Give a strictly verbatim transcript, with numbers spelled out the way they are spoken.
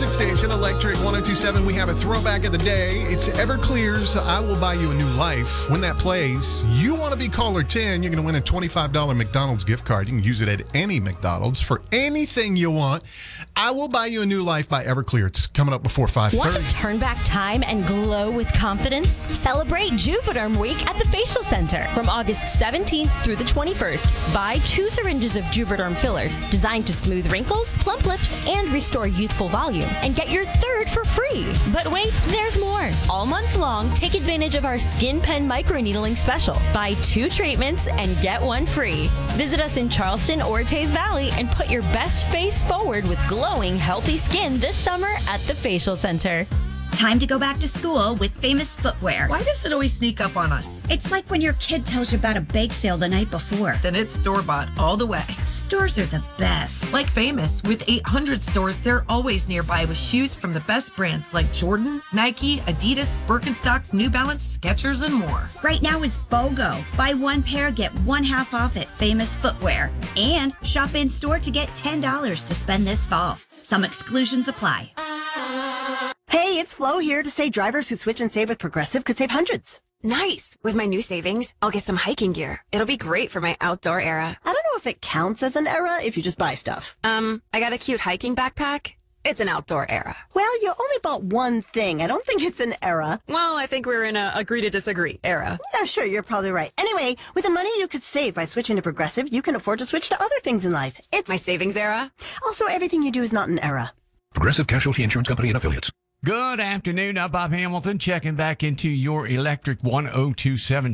station, Electric one oh two point seven. We have a throwback of the day. It's Everclear's I Will Buy You a New Life. When that plays, you want to be caller ten. You're going to win a twenty-five dollars McDonald's gift card. You can use it at any McDonald's for anything you want. I Will Buy You a New Life by Everclear. It's coming up before five thirty. Want to turn back time and glow with confidence? Celebrate Juvederm Week at the Facial Center. From August seventeenth through the twenty-first, buy two syringes of Juvederm filler designed to smooth wrinkles, plump lips, and restore youthful volume. And get your third for free. But wait, there's more. All month long, take advantage of our Skin Pen Microneedling Special. Buy two treatments and get one free. Visit us in Charleston or Taze Valley and put your best face forward with glowing, healthy skin this summer at the Facial Center. Time to go back to school with Famous Footwear. Why does it always sneak up on us? It's like when your kid tells you about a bake sale the night before. Then it's store-bought all the way. Stores are the best. Like Famous, with eight hundred stores, they're always nearby with shoes from the best brands like Jordan, Nike, Adidas, Birkenstock, New Balance, Skechers, and more. Right now it's BOGO. Buy one pair, get one half off at Famous Footwear. And shop in-store to get ten dollars to spend this fall. Some exclusions apply. Hey, it's Flo here to say drivers who switch and save with Progressive could save hundreds. Nice. With my new savings, I'll get some hiking gear. It'll be great for my outdoor era. I don't know if it counts as an era if you just buy stuff. Um, I got a cute hiking backpack. It's an outdoor era. Well, you only bought one thing. I don't think it's an era. Well, I think we're in a agree to disagree era. Yeah, sure, you're probably right. Anyway, with the money you could save by switching to Progressive, you can afford to switch to other things in life. It's my savings era. Also, everything you do is not an era. Progressive Casualty Insurance Company and Affiliates. Good afternoon. I'm Bob Hamilton checking back into your Electric one oh two point seven